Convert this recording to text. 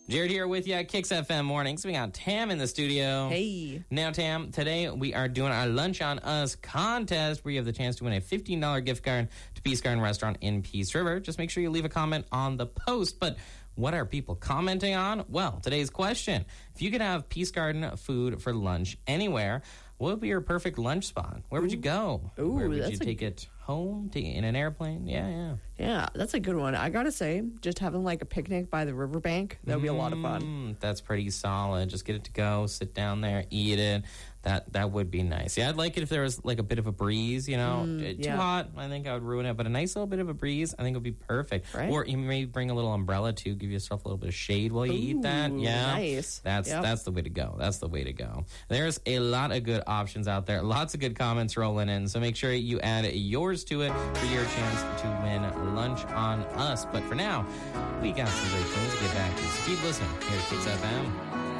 Jared here with you at Kicks FM Mornings. We got Tam in the studio. Hey. Now, Tam, today we are doing our Lunch on Us contest where you have the chance to win a $15 gift card to Peace Garden Restaurant in Peace River. Just make sure you leave a comment on the post. But what are people commenting on? Well, today's question. If you could have Peace Garden food for lunch anywhere, what would be your perfect lunch spot? Where would you go? Where would you take it home? Take it in an airplane? Yeah, that's a good one. I gotta say, just having like a picnic by the riverbank, that would be a lot of fun. That's pretty solid. Just get it to go, sit down there, eat it. That would be nice. Yeah, I'd like it if there was like a bit of a breeze, you know. Too hot, I think I would ruin it. But a nice little bit of a breeze, I think would be perfect. Right. Or you may bring a little umbrella to give yourself a little bit of shade while you eat that. Yeah, nice. That's the way to go. That's the way to go. There's a lot of good options out there. Lots of good comments rolling in. So make sure you add yours to it for your chance to win Lunch on Us. But for now, we got some great things to get back to. So keep listening here at Kicks FM.